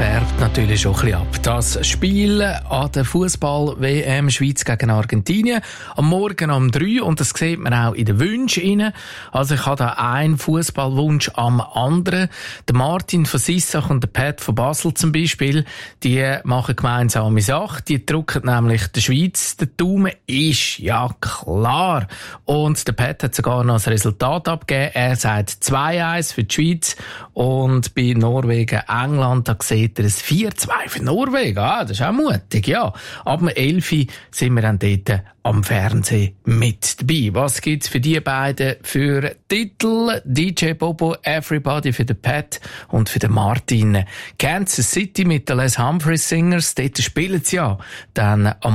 färbt natürlich schon ein bisschen ab. Das Spiel an der Fußball-WM Schweiz gegen Argentinien am Morgen um 3 und das sieht man auch in den Wünschen rein. Also ich habe da einen Fußballwunsch am anderen. Der Martin von Sissach und der Pat von Basel zum Beispiel, die machen gemeinsame Sache. Die drücken nämlich der Schweiz den Daumen. Ist ja klar. Und der Pat hat sogar noch das Resultat abgegeben. Er sagt 2-1 für die Schweiz und bei Norwegen, England, da sieht er ein 4-2 für Norwegen. Das ist auch mutig, ja. Ab dem 11 Uhr sind wir dann dort am Fernsehen mit dabei. Was gibt's für die beiden für Titel? DJ Bobo, Everybody für den Pat und für den Martin. Kansas City mit den Les Humphreys Singers, dort spielen sie ja dann am